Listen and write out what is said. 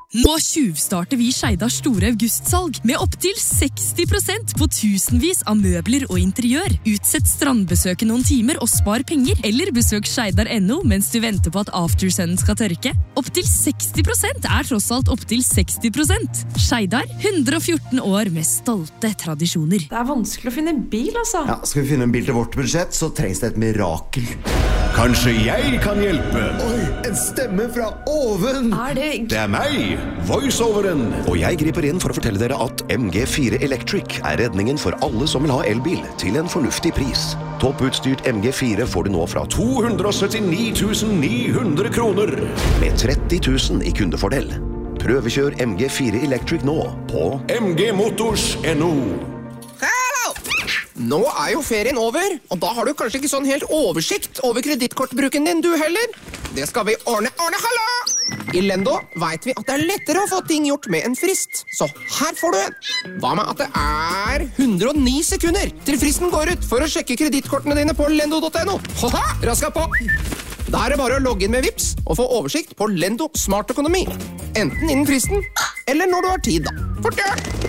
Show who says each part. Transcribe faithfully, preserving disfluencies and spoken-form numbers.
Speaker 1: Nå tjuvstarter vi Skeidars store augustsalg med opptil seksti prosent på tusenvis av møbler og interiør. Utsett strandbesøket noen timer og spar penger, eller besøk skeidar punktum no mens du venter på at aftersunnen skal tørke. Opptil seksti prosent er tross alt opptil seksti prosent. Skeidar, hundre og fjorten år med stolte tradisjoner.
Speaker 2: Det er vanskelig å finne en bil, altså.
Speaker 3: Ja, skal vi finne en bil til vårt budsjett, så trengs det et mirakel.
Speaker 4: Kanskje jeg kan hjelpe?
Speaker 3: Oi, en stemme fra oven!
Speaker 2: Er det...
Speaker 4: Det er meg, voiceoveren.
Speaker 5: Og jeg griper inn for å fortelle dere at M G fire Electric er redningen for alle som vil ha elbil til en fornuftig pris. Topputstyrt M G fire får du nå fra
Speaker 4: to hundre og syttini tusen ni hundre kroner.
Speaker 5: med tretti tusen i kundefordel. Prøvekjør M G fire Electric nå på
Speaker 4: M G Motors punktum no.
Speaker 6: Nå er jo ferien over, og da har du kanskje ikke sånn helt oversikt over kredittkortbruken din, du heller. Det skal vi ordne. Ordne, hallo! I Lendo vet vi at det er lettere å få ting gjort med en frist. Så her får du en. Hva med at det er hundre og ni sekunder til fristen går ut for å sjekke kredittkortene dine på lendo punktum no? Haha, raska på! Da er det bare å logge inn med Vips og få oversikt på Lendo Smart Økonomi. Enten innen fristen, eller når du har tid da. Fort gjør!